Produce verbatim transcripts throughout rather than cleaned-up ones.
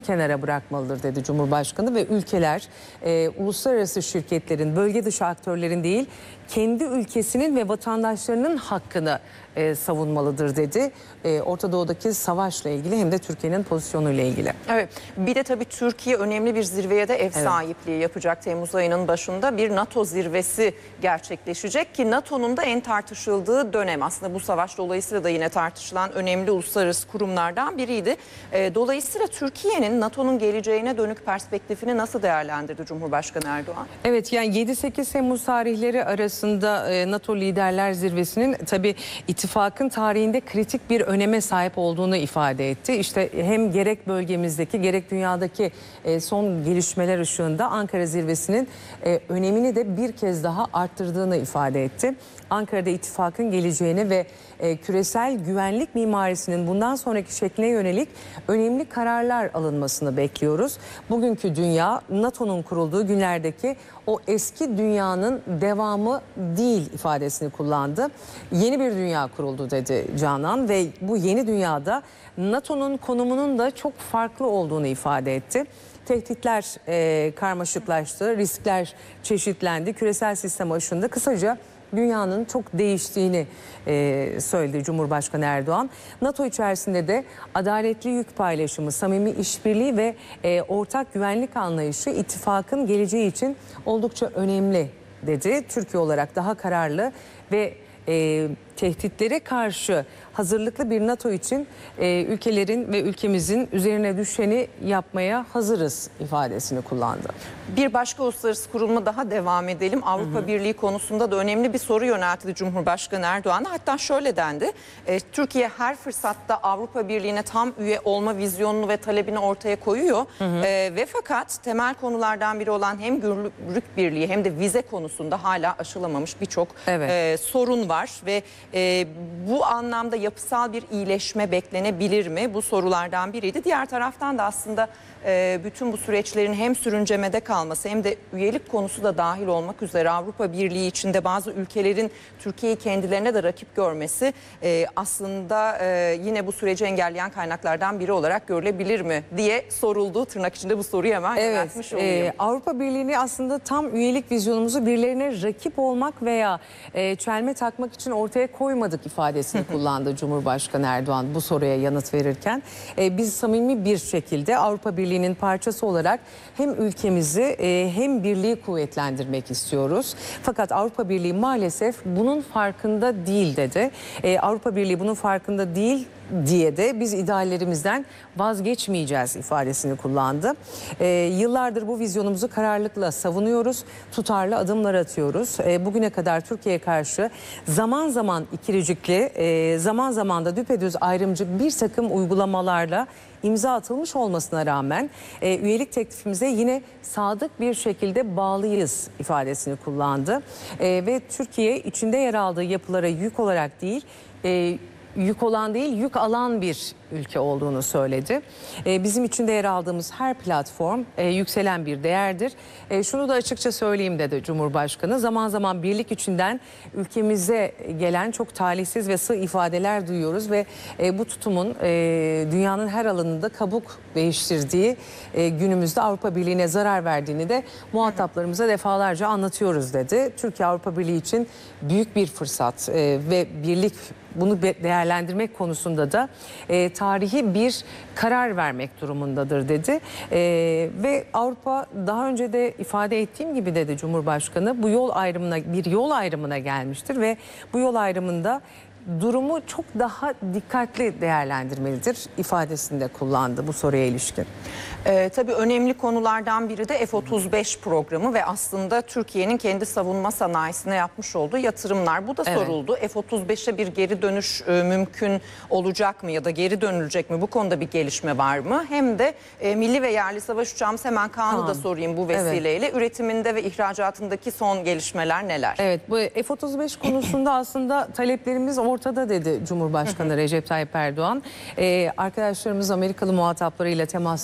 kenara bırakmalıdır dedi Cumhurbaşkanı ve ülkeler e, uluslararası şirketlerin, bölge dışı aktörlerin değil, kendi ülkesinin ve vatandaşlarının hakkını e, savunmalıdır dedi. E, Orta Doğu'daki savaşla ilgili hem de Türkiye'nin pozisyonuyla ilgili. Evet. Bir de tabii Türkiye önemli bir zirveye de ev Evet. sahipliği yapacak. Temmuz ayının başında bir NATO zirvesi gerçekleşecek ki NATO'nun da en tartışıldığı dönem. Aslında bu savaş dolayısıyla da yine tartışılan önemli uluslararası kurumlardan biriydi. E, dolayısıyla Türkiye'nin NATO'nun geleceğine dönük perspektifini nasıl değerlendirdi Cumhurbaşkanı Erdoğan? Evet, yani yedi sekiz Temmuz tarihleri arasında e, NATO Liderler Zirvesi'nin tabii ittifakın tarihinde kritik bir öneme sahip olduğunu ifade etti. İşte hem gerek bölgemizdeki gerek dünyadaki e, son gelişmeler ışığında Ankara Zirvesi'nin e, önemini de bir kez daha arttırdığını ifade etti. Ankara'da ittifakın geleceğini ve e, küresel güvenlik mimarisinin bundan sonraki şekline yönelik önemli kararlar alınmasını bekliyoruz. Bugünkü dünya NATO'nun kurulduğu günlerdeki o eski dünyanın devamı değil ifadesini kullandı. Yeni bir dünya kuruldu dedi Canan ve bu yeni dünyada NATO'nun konumunun da çok farklı olduğunu ifade etti. Tehditler e, karmaşıklaştı, riskler çeşitlendi, küresel sistem aşındı. Kısaca dünyanın çok değiştiğini e, söyledi Cumhurbaşkanı Erdoğan. NATO içerisinde de adaletli yük paylaşımı, samimi işbirliği ve e, ortak güvenlik anlayışı ittifakın geleceği için oldukça önemli dedi. Türkiye olarak daha kararlı ve e, tehditlere karşı hazırlıklı bir NATO için e, ülkelerin ve ülkemizin üzerine düşeni yapmaya hazırız ifadesini kullandı. Bir başka uluslararası kurulma daha devam edelim. Avrupa hı hı. Birliği konusunda da önemli bir soru yöneltti Cumhurbaşkanı Erdoğan. Hatta şöyle dendi. E, Türkiye her fırsatta Avrupa Birliği'ne tam üye olma vizyonunu ve talebini ortaya koyuyor. Hı hı. E, ve fakat temel konulardan biri olan hem gümrük birliği hem de vize konusunda hala aşılamamış birçok evet. e, sorun var ve e, bu anlamda yapısal bir iyileşme beklenebilir mi? Bu sorulardan biriydi. Diğer taraftan da aslında e, bütün bu süreçlerin hem sürüncemede kalması hem de üyelik konusu da dahil olmak üzere Avrupa Birliği içinde bazı ülkelerin Türkiye'yi kendilerine de rakip görmesi e, aslında e, yine bu süreci engelleyen kaynaklardan biri olarak görülebilir mi diye soruldu. Tırnak içinde bu soruyu hemen evet, yöneltmiş olayım. E, Avrupa Birliği'ni aslında tam üyelik vizyonumuzu birilerine rakip olmak veya e, çelme takmak için ortaya koymadık ifadesini kullandı Cumhurbaşkanı Erdoğan bu soruya yanıt verirken. E, biz samimi bir şekilde Avrupa Birliği'nin parçası olarak hem ülkemizi e, hem birliği kuvvetlendirmek istiyoruz. Fakat Avrupa Birliği maalesef bunun farkında değil dedi. E, Avrupa Birliği bunun farkında değil diye de biz ideallerimizden vazgeçmeyeceğiz ifadesini kullandı. E, yıllardır bu vizyonumuzu kararlılıkla savunuyoruz, tutarlı adımlar atıyoruz. E, bugüne kadar Türkiye'ye karşı zaman zaman ikircikli, e, zaman zaman da düpedüz ayrımcı bir takım uygulamalarla imza atılmış olmasına rağmen e, üyelik teklifimize yine sadık bir şekilde bağlıyız ifadesini kullandı. E, ve Türkiye içinde yer aldığı yapılara yük olarak değil, e, yük olan değil, yük alan bir ülke olduğunu söyledi. Ee, bizim içinde yer aldığımız her platform e, yükselen bir değerdir. E, şunu da açıkça söyleyeyim dedi Cumhurbaşkanı. Zaman zaman birlik içinden ülkemize gelen çok talihsiz ve sığ ifadeler duyuyoruz ve e, bu tutumun e, dünyanın her alanında kabuk değiştirdiği, e, günümüzde Avrupa Birliği'ne zarar verdiğini de muhataplarımıza defalarca anlatıyoruz dedi. Türkiye Avrupa Birliği için büyük bir fırsat e, ve birlik bunu değerlendirmek konusunda da e, tarihi bir karar vermek durumundadır dedi. E, ve Avrupa daha önce de ifade ettiğim gibi dedi Cumhurbaşkanı, bu yol ayrımına bir yol ayrımına gelmiştir ve bu yol ayrımında durumu çok daha dikkatli değerlendirmelidir ifadesinde kullandı bu soruya ilişkin. Ee, tabii önemli konulardan biri de F otuz beş programı ve aslında Türkiye'nin kendi savunma sanayisine yapmış olduğu yatırımlar. Bu da evet. soruldu. F otuz beşe bir geri dönüş e, mümkün olacak mı ya da geri dönülecek mi? Bu konuda bir gelişme var mı? Hem de e, milli ve yerli savaş uçağımız hemen Kaan'ı tamam. da sorayım bu vesileyle. Evet. Üretiminde ve ihracatındaki son gelişmeler neler? Evet, bu F otuz beş konusunda aslında taleplerimiz ortada dedi Cumhurbaşkanı Recep Tayyip Erdoğan. Ee, arkadaşlarımız Amerikalı muhataplarıyla temaslarını sürdürüyor.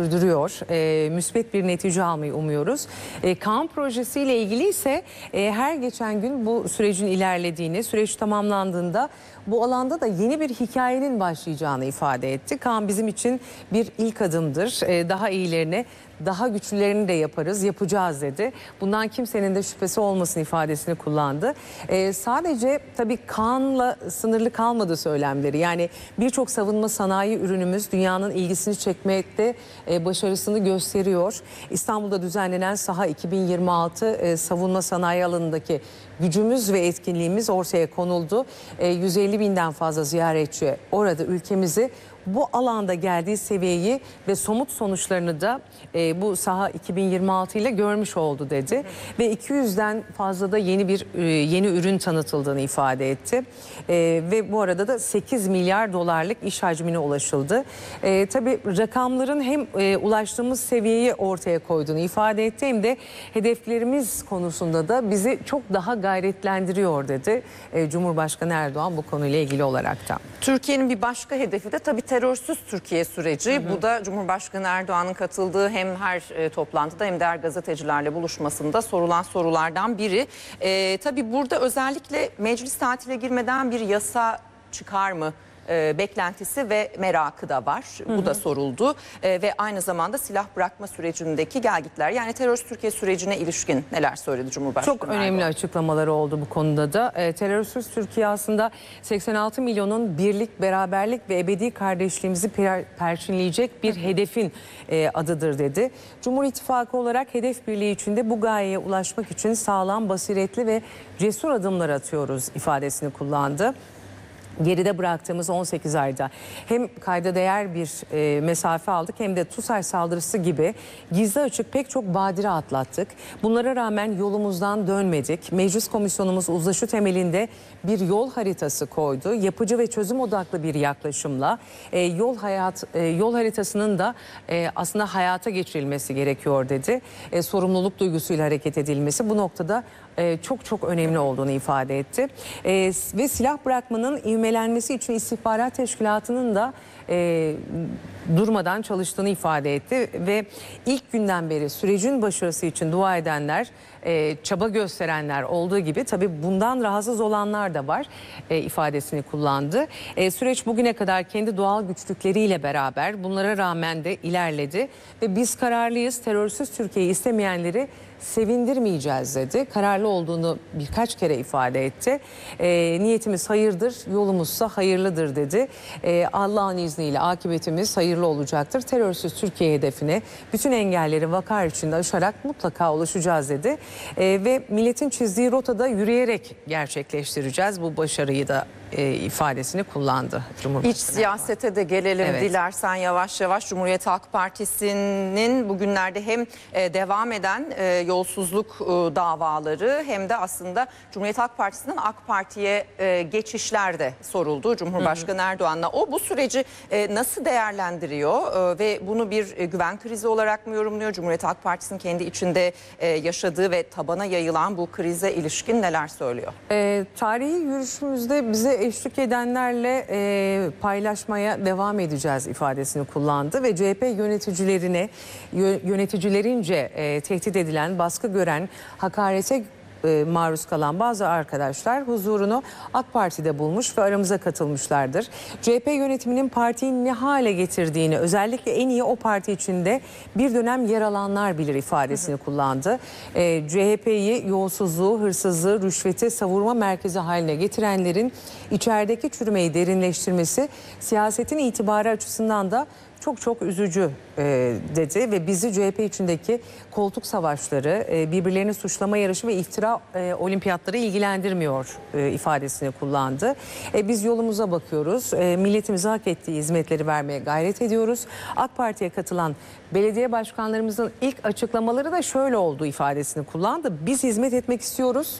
sürdürüyor. E, müsbet bir netice almayı umuyoruz. E, Kaan projesiyle ilgili ise e, her geçen gün bu sürecin ilerlediğini, süreç tamamlandığında bu alanda da yeni bir hikayenin başlayacağını ifade etti. Kaan bizim için bir ilk adımdır. E, daha iyilerini, daha güçlülerini de yaparız, yapacağız dedi. Bundan kimsenin de şüphesi olmasın ifadesini kullandı. Ee, sadece tabii Kaan'la sınırlı kalmadı söylemleri. Yani birçok savunma sanayi ürünümüz dünyanın ilgisini çekmekte e, başarısını gösteriyor. İstanbul'da düzenlenen Saha iki bin yirmi altı e, savunma sanayi alanındaki gücümüz ve etkinliğimiz ortaya konuldu. E, yüz elli binden fazla ziyaretçi orada ülkemizi bu alanda geldiği seviyeyi ve somut sonuçlarını da e, bu Saha iki bin yirmi altı ile görmüş oldu dedi. Hı hı. Ve iki yüzden fazla da yeni bir e, yeni ürün tanıtıldığını ifade etti. E, ve bu arada da sekiz milyar dolarlık iş hacmine ulaşıldı. E, tabii rakamların hem e, ulaştığımız seviyeyi ortaya koyduğunu ifade etti hem de hedeflerimiz konusunda da bizi çok daha gayretlendiriyor dedi e, Cumhurbaşkanı Erdoğan bu konuyla ilgili olarak da. Türkiye'nin bir başka hedefi de tabii terörsüz Türkiye süreci. Hı hı. Bu da Cumhurbaşkanı Erdoğan'ın katıldığı hem her e, toplantıda hem de her gazetecilerle buluşmasında sorulan sorulardan biri. E, tabii burada özellikle meclis tatile girmeden bir yasa çıkar mı? E, beklentisi ve merakı da var. Hı hı. Bu da soruldu. E, ve aynı zamanda silah bırakma sürecindeki gelgitler. Yani terörsüz Türkiye sürecine ilişkin neler söyledi Cumhurbaşkanı Çok önemli Erdoğan. Açıklamaları oldu bu konuda da. E, terörsüz Türkiye aslında seksen altı milyonun birlik, beraberlik ve ebedi kardeşliğimizi per, perçinleyecek bir hı hı. hedefin e, adıdır dedi. Cumhur İttifakı olarak hedef birliği içinde bu gayeye ulaşmak için sağlam, basiretli ve cesur adımlar atıyoruz ifadesini kullandı. Geride bıraktığımız on sekiz ayda hem kayda değer bir e, mesafe aldık hem de TUSAŞ saldırısı gibi gizli açık pek çok badire atlattık. Bunlara rağmen yolumuzdan dönmedik. Meclis komisyonumuz uzlaşı temelinde bir yol haritası koydu. Yapıcı ve çözüm odaklı bir yaklaşımla e, yol hayat e, yol haritasının da e, aslında hayata geçirilmesi gerekiyor dedi. E, sorumluluk duygusuyla hareket edilmesi bu noktada e, çok çok önemli olduğunu ifade etti. E, ve silah bırakmanın ivmelenmesi için istihbarat teşkilatının da e, durmadan çalıştığını ifade etti ve ilk günden beri sürecin başarısı için dua edenler, e, çaba gösterenler olduğu gibi tabii bundan rahatsız olanlar da var e, ifadesini kullandı. E, süreç bugüne kadar kendi doğal güçlükleriyle beraber bunlara rağmen de ilerledi ve biz kararlıyız, terörsüz Türkiye'yi istemeyenleri sevindirmeyeceğiz dedi. Kararlı olduğunu birkaç kere ifade etti. E, niyetimiz hayırdır, yolumuzsa hayırlıdır dedi. E, Allah'ın izniyle akıbetimiz hayırlı olacaktır. Terörsüz Türkiye hedefine bütün engelleri vakar içinde aşarak mutlaka ulaşacağız dedi. E, ve milletin çizdiği rotada yürüyerek gerçekleştireceğiz. Bu başarıyı da e, ifadesini kullandı Cumhurbaşkanı. İç siyasete de gelelim evet. Dilersen yavaş yavaş. Cumhuriyet Halk Partisi'nin bugünlerde hem e, devam eden e, yolsuzluk e, davaları hem de aslında Cumhuriyet Halk Partisi'nden AK Parti'ye e, geçişler de soruldu Cumhurbaşkanı hı hı. Erdoğan'la. O bu süreci e, nasıl değerlendiriyor e, ve bunu bir e, güven krizi olarak mı yorumluyor? Cumhuriyet Halk Partisi'nin kendi içinde e, yaşadığı ve tabana yayılan bu krize ilişkin neler söylüyor? E, tarihi yürüyüşümüzde bize eşlik edenlerle e, paylaşmaya devam edeceğiz ifadesini kullandı ve C H P yöneticilerine yöneticilerince e, tehdit edilen, baskı gören, hakarete e, maruz kalan bazı arkadaşlar huzurunu AK Parti'de bulmuş ve aramıza katılmışlardır. C H P yönetiminin partiyi ne hale getirdiğini özellikle en iyi o parti içinde bir dönem yer alanlar bilir ifadesini hı hı. kullandı. E, C H P'yi yolsuzluğu, hırsızlığı, rüşveti savurma merkezi haline getirenlerin içerideki çürümeyi derinleştirmesi siyasetin itibarı açısından da çok çok üzücü e, dedi ve bizi C H P içindeki koltuk savaşları, e, birbirlerini suçlama yarışı ve iftira e, olimpiyatları ilgilendirmiyor e, ifadesini kullandı. E, biz yolumuza bakıyoruz, e, milletimize hak ettiği hizmetleri vermeye gayret ediyoruz. AK Parti'ye katılan belediye başkanlarımızın ilk açıklamaları da şöyle oldu ifadesini kullandı. Biz hizmet etmek istiyoruz.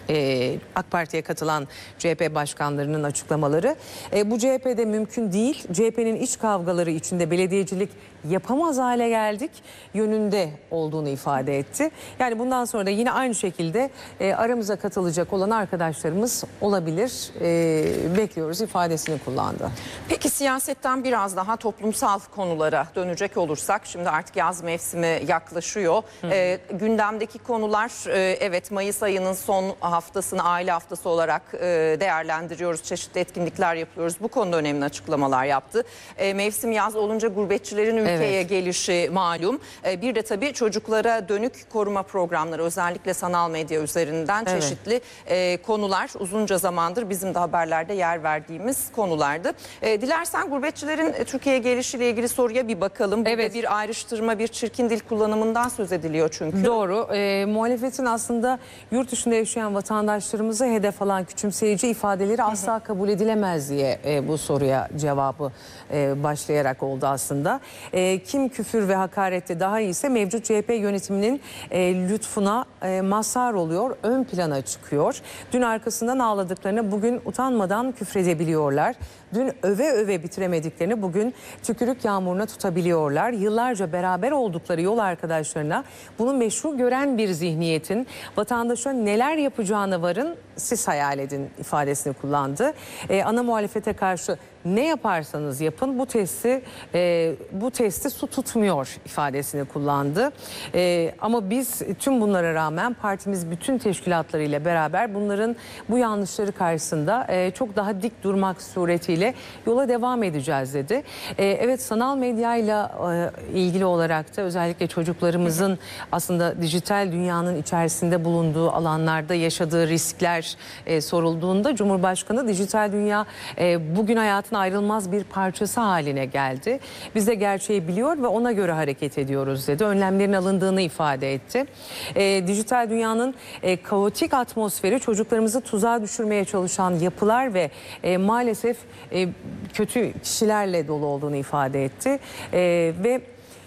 Ee, AK Parti'ye katılan C H P başkanlarının açıklamaları. Ee, bu C H P'de mümkün değil. C H P'nin iç kavgaları içinde belediyecilik yapamaz hale geldik yönünde olduğunu ifade etti. Yani bundan sonra da yine aynı şekilde e, aramıza katılacak olan arkadaşlarımız olabilir. E, bekliyoruz ifadesini kullandı. Peki siyasetten biraz daha toplumsal konulara dönecek olursak, şimdi artık yaz mevsimi yaklaşıyor. E, gündemdeki konular e, evet Mayıs ayının son haftasını aile haftası olarak e, değerlendiriyoruz. Çeşitli etkinlikler yapıyoruz. Bu konuda önemli açıklamalar yaptı. E, mevsim yaz olunca gurbetçilerin ülkeye evet. gelişi malum. E, bir de tabii çocuklara dönük koruma programları, özellikle sanal medya üzerinden evet. çeşitli e, konular uzunca zamandır bizim de haberlerde yer verdiğimiz konulardı. E, dilersen gurbetçilerin e, Türkiye'ye gelişiyle ilgili soruya bir bakalım. Burada evet. bir ayrıştırma, bir çirkin dil kullanımından söz ediliyor çünkü. Doğru. E, muhalefetin aslında yurt dışında yaşayan vatandaşlarımıza hedef alan küçümseyici ifadeleri asla hı hı. kabul edilemez diye e, bu soruya cevabı e, başlayarak oldu aslında. E, kim küfür ve hakarette daha iyiyse mevcut C H P yönetiminin e, lütfuna e, mazhar oluyor, ön plana çıkıyor. Dün arkasından ağladıklarını bugün utanmadan küfredebiliyorlar. Dün öve öve bitiremediklerini bugün tükürük yağmuruna tutabiliyorlar. Yıllarca beraber oldukları yol arkadaşlarına bunu meşru gören bir zihniyetin vatandaşa neler yapacağına varın siz hayal edin ifadesini kullandı. Ee, ana muhalefete karşı ne yaparsanız yapın bu testi e, bu testi su tutmuyor ifadesini kullandı. E, ama biz tüm bunlara rağmen partimiz bütün teşkilatlarıyla beraber bunların bu yanlışları karşısında e, çok daha dik durmak suretiyle yola devam edeceğiz dedi. E, evet sanal medyayla e, ilgili olarak da özellikle çocuklarımızın aslında dijital dünyanın içerisinde bulunduğu alanlarda yaşadığı riskler e, sorulduğunda Cumhurbaşkanı dijital dünya e, bugün hayatın ayrılmaz bir parçası haline geldi. Biz de gerçeği biliyor ve ona göre hareket ediyoruz dedi. Önlemlerin alındığını ifade etti. E, dijital dünyanın e, kaotik atmosferi çocuklarımızı tuzağa düşürmeye çalışan yapılar ve e, maalesef e, kötü kişilerle dolu olduğunu ifade etti. E, ve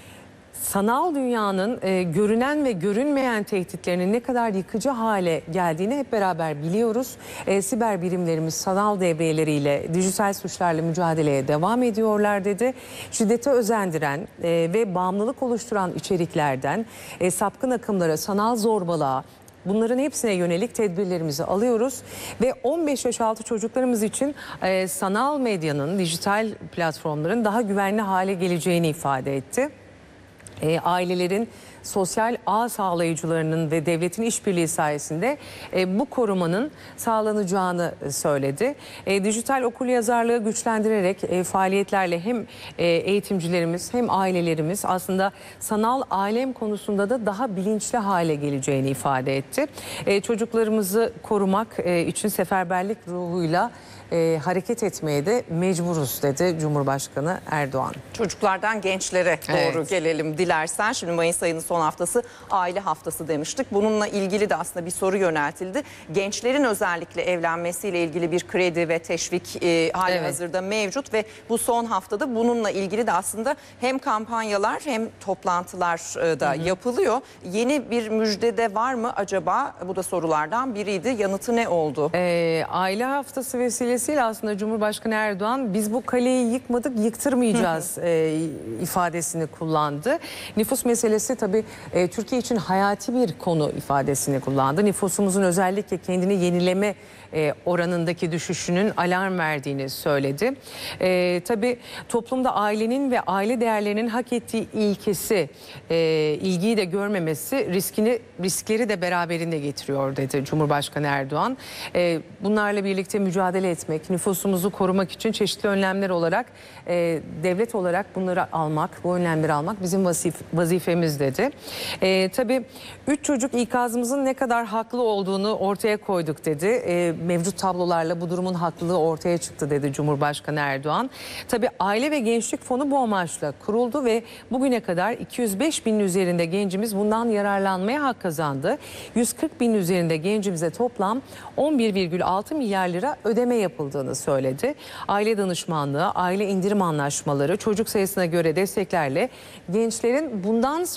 sanal dünyanın e, görünen ve görünmeyen tehditlerinin ne kadar yıkıcı hale geldiğini hep beraber biliyoruz. E, siber birimlerimiz sanal devreleriyle dijital suçlarla mücadeleye devam ediyorlar dedi. Şiddete özendiren e, ve bağımlılık oluşturan içeriklerden e, sapkın akımlara, sanal zorbalığa, bunların hepsine yönelik tedbirlerimizi alıyoruz ve on beş yaş altı çocuklarımız için e, sanal medyanın, dijital platformların daha güvenli hale geleceğini ifade etti. E, ailelerin, sosyal ağ sağlayıcılarının ve devletin işbirliği sayesinde e, bu korumanın sağlanacağını söyledi. E, dijital okuryazarlığı güçlendirerek e, faaliyetlerle hem e, eğitimcilerimiz hem ailelerimiz aslında sanal alem konusunda da daha bilinçli hale geleceğini ifade etti. E, çocuklarımızı korumak e, için seferberlik ruhuyla E, hareket etmeye de mecburuz dedi Cumhurbaşkanı Erdoğan. Çocuklardan gençlere doğru evet. gelelim dilersen. Şimdi Mayıs ayının son haftası aile haftası demiştik. Bununla ilgili de aslında bir soru yöneltildi. Gençlerin özellikle evlenmesiyle ilgili bir kredi ve teşvik e, hali evet. hazırda mevcut ve bu son haftada bununla ilgili de aslında hem kampanyalar hem toplantılar e, da hı hı. yapılıyor. Yeni bir müjde de var mı acaba? Bu da sorulardan biriydi. Yanıtı ne oldu? E, aile haftası vesilesi aslında Cumhurbaşkanı Erdoğan biz bu kaleyi yıkmadık yıktırmayacağız e, ifadesini kullandı. Nüfus meselesi tabii e, Türkiye için hayati bir konu ifadesini kullandı. Nüfusumuzun özellikle kendini yenileme e, oranındaki düşüşünün alarm verdiğini söyledi. E, tabii toplumda ailenin ve aile değerlerinin hak ettiği ilkesi, e, ilgiyi de görmemesi riskini riskleri de beraberinde getiriyor dedi Cumhurbaşkanı Erdoğan. E, bunlarla birlikte mücadele etmek, nüfusumuzu korumak için çeşitli önlemler olarak e, devlet olarak bunları almak, bu önlemleri almak bizim vazif, vazifemiz dedi. E, tabii üç çocuk ikazımızın ne kadar haklı olduğunu ortaya koyduk dedi. E, mevcut tablolarla bu durumun haklılığı ortaya çıktı dedi Cumhurbaşkanı Erdoğan. Tabii Aile ve Gençlik Fonu bu amaçla kuruldu ve bugüne kadar iki yüz beş binin üzerinde gencimiz bundan yararlanmaya hak kazandı. yüz kırk binin üzerinde gencimize toplam on bir virgül altı milyar lira ödeme yapıldığını söyledi. Aile danışmanlığı, aile indirim anlaşmaları, çocuk sayısına göre desteklerle gençlerin bundan sonra da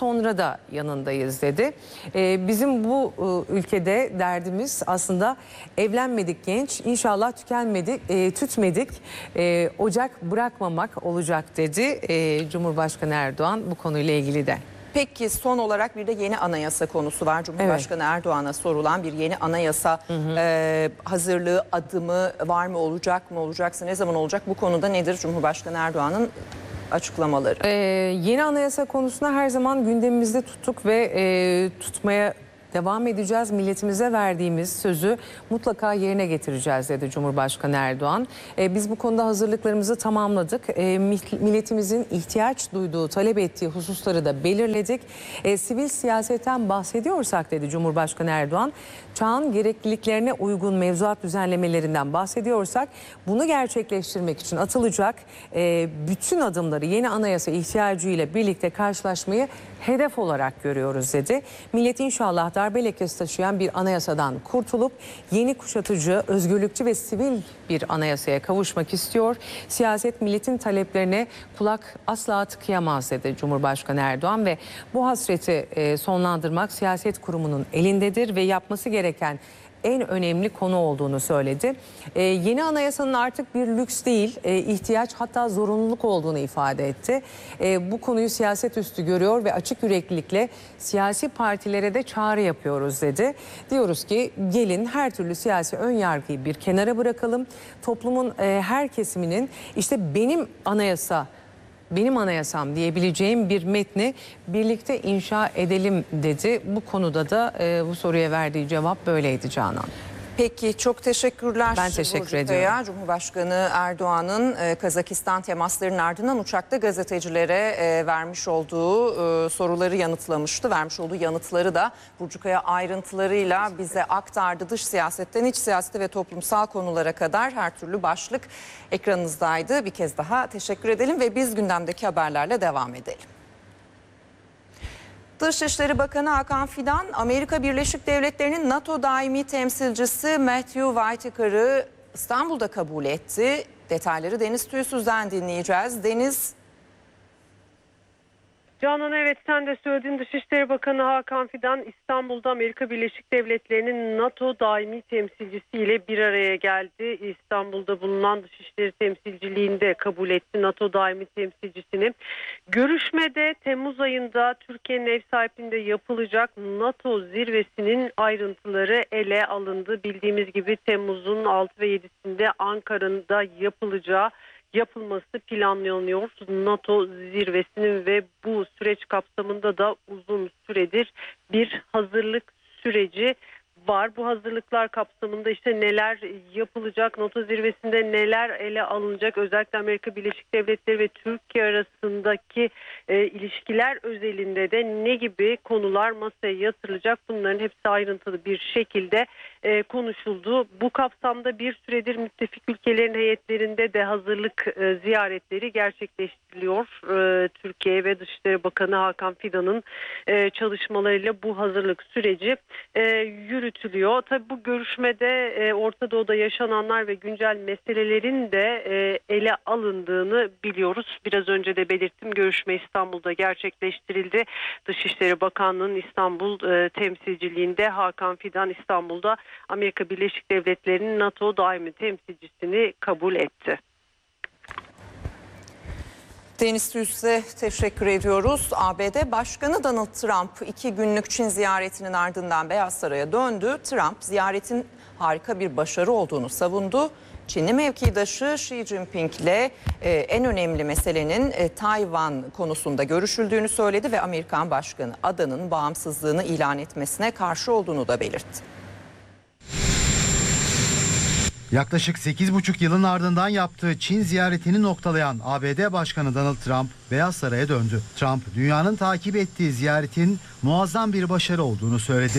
da yanındayız dedi. E, bizim bu e, ülkede derdimiz aslında evlenmedik genç, inşallah tükenmedik, e, tütmedik, e, ocak bırakmamak olacak dedi e, Cumhurbaşkanı Erdoğan bu konuyla ilgili de. Peki son olarak bir de yeni anayasa konusu var. Cumhurbaşkanı evet. Erdoğan'a sorulan bir yeni anayasa hı hı. E, hazırlığı adımı var mı, olacak mı, olacaksa ne zaman olacak? Bu konuda nedir Cumhurbaşkanı Erdoğan'ın açıklamaları? Ee, yeni anayasa konusunda her zaman gündemimizde tuttuk ve e, tutmaya devam edeceğiz. Milletimize verdiğimiz sözü mutlaka yerine getireceğiz dedi Cumhurbaşkanı Erdoğan. E, biz bu konuda hazırlıklarımızı tamamladık. E, milletimizin ihtiyaç duyduğu, talep ettiği hususları da belirledik. E, sivil siyasetten bahsediyorsak dedi Cumhurbaşkanı Erdoğan, çağın gerekliliklerine uygun mevzuat düzenlemelerinden bahsediyorsak bunu gerçekleştirmek için atılacak e, bütün adımları yeni anayasa ihtiyacıyla birlikte karşılaşmayı hedef olarak görüyoruz dedi. Millet inşallah darbe lekesi taşıyan bir anayasadan kurtulup yeni kuşatıcı, özgürlükçü ve sivil bir anayasaya kavuşmak istiyor. Siyaset milletin taleplerine kulak asla tıkayamaz dedi Cumhurbaşkanı Erdoğan ve bu hasreti sonlandırmak siyaset kurumunun elindedir ve yapması gereken en önemli konu olduğunu söyledi. Ee, yeni anayasanın artık bir lüks değil, e, ihtiyaç hatta zorunluluk olduğunu ifade etti. E, bu konuyu siyaset üstü görüyor ve açık yüreklilikle siyasi partilere de çağrı yapıyoruz dedi. Diyoruz ki gelin her türlü siyasi ön yargıyı bir kenara bırakalım. Toplumun e, her kesiminin işte benim anayasa, benim anayasam diyebileceğim bir metni birlikte inşa edelim dedi. Bu konuda da e, bu soruya verdiği cevap böyleydi Canan. Peki çok teşekkürler. Ben teşekkür Burcu ediyorum. Kaya. Cumhurbaşkanı Erdoğan'ın e, Kazakistan temaslarının ardından uçakta gazetecilere e, vermiş olduğu e, soruları yanıtlamıştı. Vermiş olduğu yanıtları da Burcu Kaya ayrıntılarıyla bize aktardı. Dış siyasetten iç siyasete ve toplumsal konulara kadar her türlü başlık ekranınızdaydı. Bir kez daha teşekkür edelim ve biz gündemdeki haberlerle devam edelim. Dışişleri Bakanı Hakan Fidan, Amerika Birleşik Devletleri'nin NATO daimi temsilcisi Matthew Whitaker'ı İstanbul'da kabul etti. Detayları Deniz Tüysüz'den dinleyeceğiz. Deniz. Canan, evet sen de söylediğin, Dışişleri Bakanı Hakan Fidan İstanbul'da Amerika Birleşik Devletleri'nin NATO daimi temsilcisiyle bir araya geldi. İstanbul'da bulunan Dışişleri Temsilciliğinde kabul etti NATO daimi temsilcisini. Görüşmede Temmuz ayında Türkiye'nin ev sahipliğinde yapılacak NATO zirvesinin ayrıntıları ele alındı. Bildiğimiz gibi Temmuz'un altı ve yedisinde Ankara'da yapılacağı yapılması planlanıyor NATO zirvesinin ve bu süreç kapsamında da uzun süredir bir hazırlık süreci var. Bu hazırlıklar kapsamında işte neler yapılacak, NATO zirvesinde neler ele alınacak, özellikle Amerika Birleşik Devletleri ve Türkiye arasındaki e, ilişkiler özelinde de ne gibi konular masaya yatırılacak, bunların hepsi ayrıntılı bir şekilde e, konuşuldu. Bu kapsamda bir süredir müttefik ülkelerin heyetlerinde de hazırlık e, ziyaretleri gerçekleştiriliyor. E, Türkiye ve Dışişleri Bakanı Hakan Fidan'ın e, çalışmalarıyla bu hazırlık süreci e, yürütülüyor. Tabii bu görüşmede e, Orta Doğu'da yaşananlar ve güncel meselelerin de e, ele alındığını biliyoruz. Biraz önce de belirttim, görüşme İstanbul'da gerçekleştirildi. Dışişleri Bakanlığı'nın İstanbul e, temsilciliğinde Hakan Fidan İstanbul'da Amerika Birleşik Devletleri'nin NATO daimi temsilcisini kabul etti. Deniz Tüysüz'e teşekkür ediyoruz. A B D Başkanı Donald Trump iki günlük Çin ziyaretinin ardından Beyaz Saray'a döndü. Trump ziyaretin harika bir başarı olduğunu savundu. Çinli mevkidaşı Xi Jinping ile e, en önemli meselenin e, Tayvan konusunda görüşüldüğünü söyledi ve Amerikan Başkanı adanın bağımsızlığını ilan etmesine karşı olduğunu da belirtti. Yaklaşık sekiz buçuk yılın ardından yaptığı Çin ziyaretini noktalayan A B D Başkanı Donald Trump Beyaz Saray'a döndü. Trump, dünyanın takip ettiği ziyaretin muazzam bir başarı olduğunu söyledi.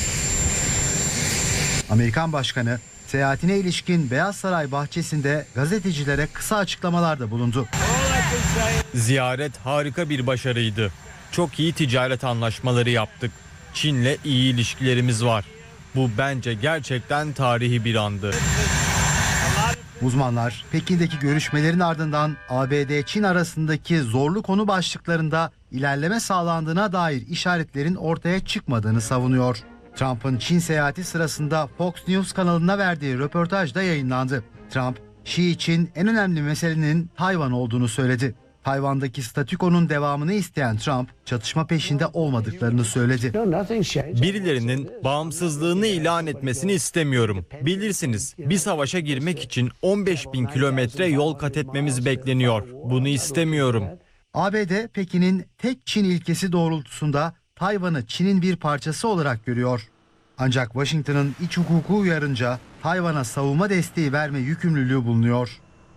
Amerikan Başkanı, seyahatine ilişkin Beyaz Saray bahçesinde gazetecilere kısa açıklamalarda bulundu. Ziyaret harika bir başarıydı. Çok iyi ticaret anlaşmaları yaptık. Çin'le iyi ilişkilerimiz var. Bu bence gerçekten tarihi bir andı. Uzmanlar Pekin'deki görüşmelerin ardından A B D-Çin arasındaki zorlu konu başlıklarında ilerleme sağlandığına dair işaretlerin ortaya çıkmadığını savunuyor. Trump'ın Çin seyahati sırasında Fox News kanalına verdiği röportaj da yayınlandı. Trump, Xi için en önemli meselenin Tayvan olduğunu söyledi. Tayvan'daki statükonun devamını isteyen Trump, çatışma peşinde olmadıklarını söyledi. Birilerinin bağımsızlığını ilan etmesini istemiyorum. Bilirsiniz, bir savaşa girmek için on beş bin kilometre yol kat etmemiz bekleniyor. Bunu istemiyorum. A B D, Pekin'in tek Çin ilkesi doğrultusunda Tayvan'ı Çin'in bir parçası olarak görüyor. Ancak Washington'ın iç hukuku uyarınca Tayvan'a savunma desteği verme yükümlülüğü bulunuyor.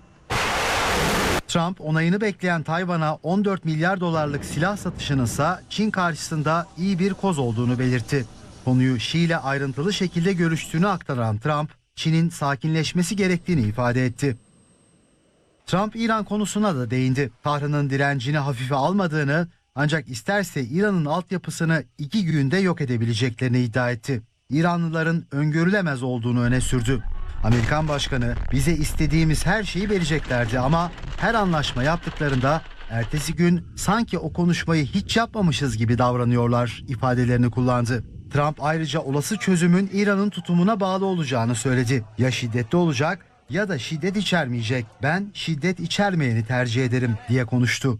Trump onayını bekleyen Tayvan'a on dört milyar dolarlık silah satışının ise Çin karşısında iyi bir koz olduğunu belirtti. Konuyu Xi ile ayrıntılı şekilde görüştüğünü aktaran Trump, Çin'in sakinleşmesi gerektiğini ifade etti. Trump İran konusuna da değindi. Tahran'ın direncini hafife almadığını, ancak isterse İran'ın altyapısını iki günde yok edebileceklerini iddia etti. İranlıların öngörülemez olduğunu öne sürdü. Amerikan başkanı, bize istediğimiz her şeyi vereceklerdi ama her anlaşma yaptıklarında ertesi gün sanki o konuşmayı hiç yapmamışız gibi davranıyorlar ifadelerini kullandı. Trump ayrıca olası çözümün İran'ın tutumuna bağlı olacağını söyledi. Ya şiddetli olacak ya da şiddet içermeyecek. Ben şiddet içermeyeni tercih ederim diye konuştu.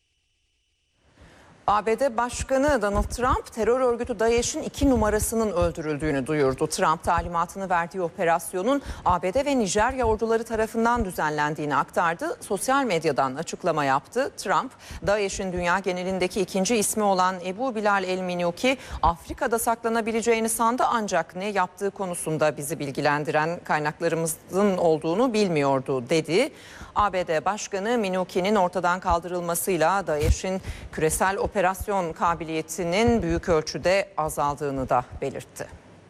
A B D Başkanı Donald Trump terör örgütü DAEŞ'in iki numarasının öldürüldüğünü duyurdu. Trump talimatını verdiği operasyonun A B D ve Nijerya orduları tarafından düzenlendiğini aktardı. Sosyal medyadan açıklama yaptı. Trump, DAEŞ'in dünya genelindeki ikinci ismi olan Ebu Bilal el-Minuki Afrika'da saklanabileceğini sandı, ancak ne yaptığı konusunda bizi bilgilendiren kaynaklarımızın olduğunu bilmiyordu dedi. A B D Başkanı Minuki'nin ortadan kaldırılmasıyla DAEŞ'in küresel operasyon kabiliyetinin büyük ölçüde azaldığını da belirtti.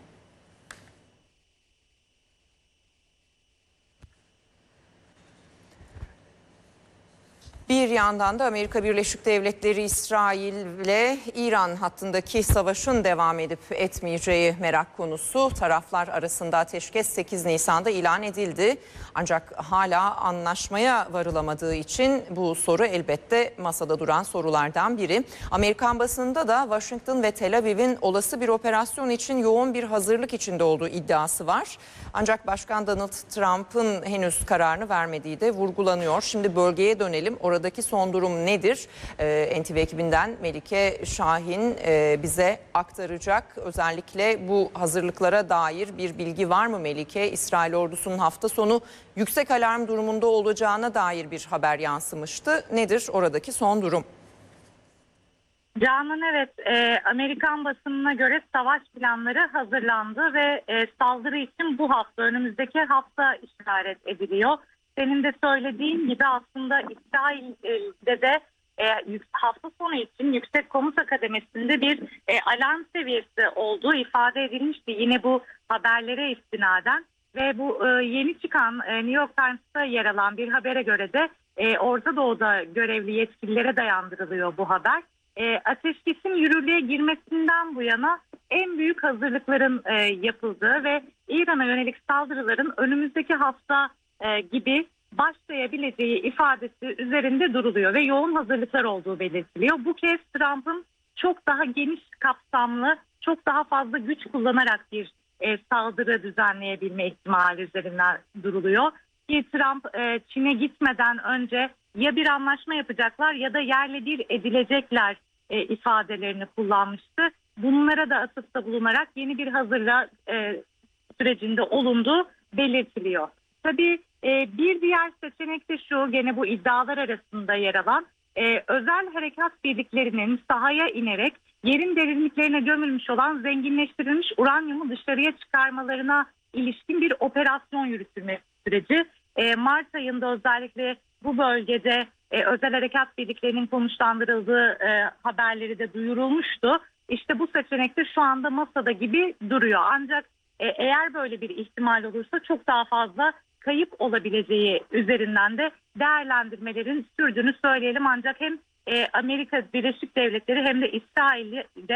Bir yandan da Amerika Birleşik Devletleri İsrail ile İran hattındaki savaşın devam edip etmeyeceği merak konusu. Taraflar arasında ateşkes sekiz Nisan'da ilan edildi. Ancak hala anlaşmaya varılamadığı için bu soru elbette masada duran sorulardan biri. Amerikan basınında da Washington ve Tel Aviv'in olası bir operasyon için yoğun bir hazırlık içinde olduğu iddiası var. Ancak Başkan Donald Trump'ın henüz kararını vermediği de vurgulanıyor. Şimdi bölgeye dönelim. Oradaki son durum nedir? Ee, N T V ekibinden Melike Şahin e, bize aktaracak. Özellikle bu hazırlıklara dair bir bilgi var mı Melike? İsrail ordusunun hafta sonu yüksek alarm durumunda olacağına dair bir haber yansımıştı. Nedir oradaki son durum? Canan, evet, e, Amerikan basınına göre savaş planları hazırlandı ve e, saldırı için bu hafta, önümüzdeki hafta işaret ediliyor. Senin de söylediğin gibi aslında İsrail'de de e, hafta sonu için Yüksek Komuta Kademesi'nde bir e, alarm seviyesi olduğu ifade edilmişti. Yine bu haberlere istinaden ve bu e, yeni çıkan e, New York Times'ta yer alan bir habere göre de e, Orta Doğu'da görevli yetkililere dayandırılıyor bu haber. E, ateşkesin yürürlüğe girmesinden bu yana en büyük hazırlıkların e, yapıldığı ve İran'a yönelik saldırıların önümüzdeki hafta e, gibi başlayabileceği ifadesi üzerinde duruluyor ve yoğun hazırlıklar olduğu belirtiliyor. Bu kez Trump'ın çok daha geniş kapsamlı, çok daha fazla güç kullanarak bir e, saldırı düzenleyebilme ihtimali üzerinden duruluyor. Ki Trump e, Çin'e gitmeden önce ya bir anlaşma yapacaklar ya da yerle bir edilecekler e, ifadelerini kullanmıştı. Bunlara da atıfta bulunarak yeni bir hazırlık e, sürecinde olunduğu belirtiliyor. Tabii e, bir diğer seçenek de şu, gene bu iddialar arasında yer alan e, özel harekat birliklerinin sahaya inerek yerin derinliklerine gömülmüş olan zenginleştirilmiş uranyumu dışarıya çıkarmalarına ilişkin bir operasyon yürütülme süreci. E, Mart ayında özellikle bu bölgede e, özel harekat birliklerinin konuşlandırıldığı e, haberleri de duyurulmuştu. İşte bu seçenek de şu anda masada gibi duruyor. Ancak e, eğer böyle bir ihtimal olursa çok daha fazla kayıp olabileceği üzerinden de değerlendirmelerin sürdüğünü söyleyelim. Ancak hem e, Amerika Birleşik Devletleri hem de İsrail'de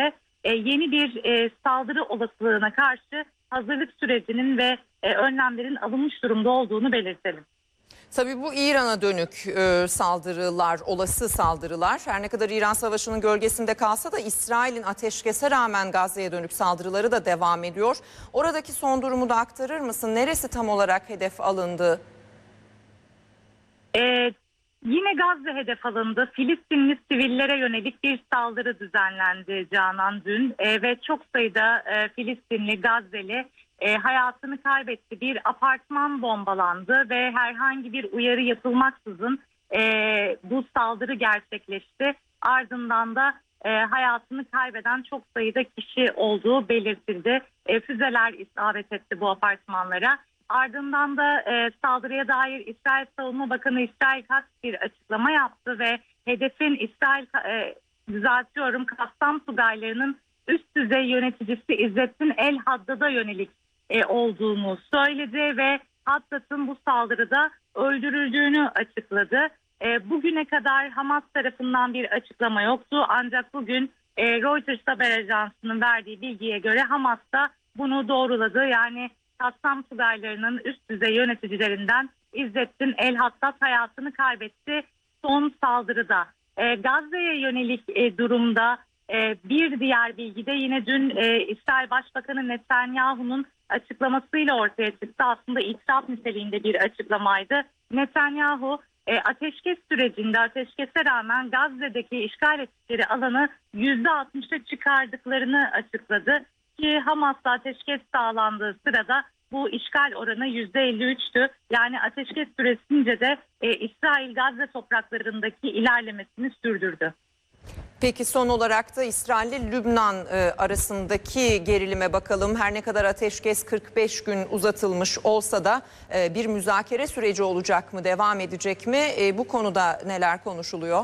e, yeni bir e, saldırı olasılığına karşı hazırlık sürecinin ve e, önlemlerin alınmış durumda olduğunu belirtelim. Tabii bu İran'a dönük e, saldırılar, olası saldırılar. Her ne kadar İran Savaşı'nın gölgesinde kalsa da İsrail'in ateşkese rağmen Gazze'ye dönük saldırıları da devam ediyor. Oradaki son durumu da aktarır mısın? Neresi tam olarak hedef alındı? Ee, yine Gazze hedef alındı. Filistinli sivillere yönelik bir saldırı düzenlendi Canan dün. Ee, ve çok sayıda e, Filistinli, Gazze'li e, hayatını kaybetti. Bir apartman bombalandı ve herhangi bir uyarı yapılmaksızın e, bu saldırı gerçekleşti. Ardından da e, hayatını kaybeden çok sayıda kişi olduğu belirtildi. E, füzeler isabet etti bu apartmanlara. Ardından da e, saldırıya dair İsrail Savunma Bakanı İsrail Katz bir açıklama yaptı ve hedefin İsrail e, düzeltiyorum Kassam Tugaylarının üst düzey yöneticisi İzzettin El Haddad'a yönelik e, olduğunu söyledi ve Haddad'ın bu saldırıda öldürüldüğünü açıkladı. E, bugüne kadar Hamas tarafından bir açıklama yoktu ancak bugün e, Reuters haber ajansının verdiği bilgiye göre Hamas da bunu doğruladı. Yani Kassam Tugaylarının üst düzey yöneticilerinden İzzettin El Haddad hayatını kaybetti son saldırıda. E, Gazze'ye yönelik e, durumda e, bir diğer bilgi de yine dün e, İsrail Başbakanı Netanyahu'nun açıklamasıyla ortaya çıktı. Aslında itiraf niteliğinde bir açıklamaydı. Netanyahu e, ateşkes sürecinde ateşkese rağmen Gazze'deki işgal ettikleri alanı yüzde altmışa çıkardıklarını açıkladı. Ki Hamas'la ateşkes sağlandığı sırada bu işgal oranı yüzde elli üçtü. Yani ateşkes süresince de e, İsrail Gazze topraklarındaki ilerlemesini sürdürdü. Peki son olarak da İsrail ile Lübnan e, arasındaki gerilime bakalım. Her ne kadar ateşkes kırk beş gün uzatılmış olsa da e, bir müzakere süreci olacak mı, devam edecek mi? E, bu konuda neler konuşuluyor?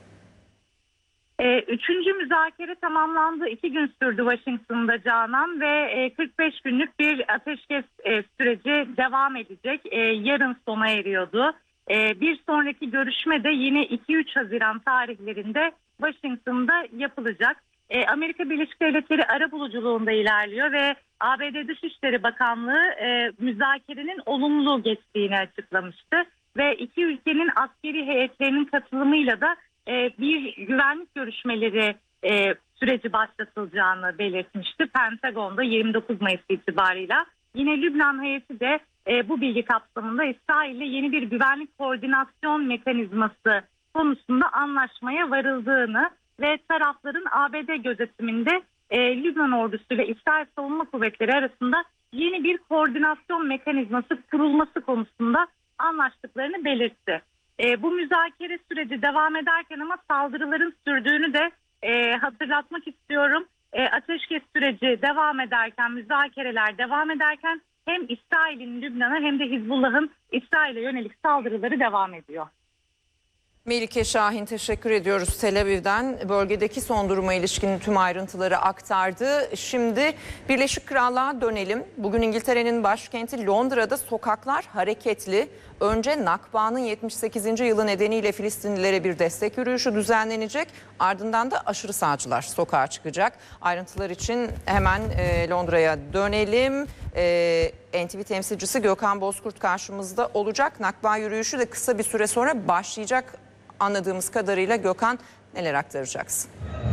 Üçüncü müzakere tamamlandı. İki gün sürdü Washington'da Canan ve kırk beş günlük bir ateşkes süreci devam edecek. Yarın sona eriyordu. Bir sonraki görüşme de yine iki üç Haziran tarihlerinde Washington'da yapılacak. Amerika Birleşik Devletleri arabuluculuğunda ilerliyor ve A B D Dışişleri Bakanlığı müzakerenin olumlu geçtiğini açıklamıştı. Ve iki ülkenin askeri heyetlerinin katılımıyla da bir güvenlik görüşmeleri e, süreci başlatılacağını belirtmişti. Pentagon'da yirmi dokuz Mayıs itibarıyla. Yine Lübnan heyeti de e, bu bilgi kapsamında İsrail'le yeni bir güvenlik koordinasyon mekanizması konusunda anlaşmaya varıldığını ve tarafların A B D gözetiminde e, Lübnan ordusu ile İsrail Savunma Kuvvetleri arasında yeni bir koordinasyon mekanizması kurulması konusunda anlaştıklarını belirtti. E, bu müzakere süreci devam ederken ama saldırıların sürdüğünü de e, hatırlatmak istiyorum. E, ateşkes süreci devam ederken, müzakereler devam ederken hem İsrail'in Lübnan'a hem de Hizbullah'ın İsrail'e yönelik saldırıları devam ediyor. Melike Şahin teşekkür ediyoruz. Tel Aviv'den bölgedeki son duruma ilişkin tüm ayrıntıları aktardı. Şimdi Birleşik Krallığa dönelim. Bugün İngiltere'nin başkenti Londra'da sokaklar hareketli. Önce Nakba'nın yetmiş sekizinci yılı nedeniyle Filistinlilere bir destek yürüyüşü düzenlenecek. Ardından da aşırı sağcılar sokağa çıkacak. Ayrıntılar için hemen e, Londra'ya dönelim. E, N T V temsilcisi Gökhan Bozkurt karşımızda olacak. Nakba yürüyüşü de kısa bir süre sonra başlayacak. Anladığımız kadarıyla Gökhan, neler aktaracaksın?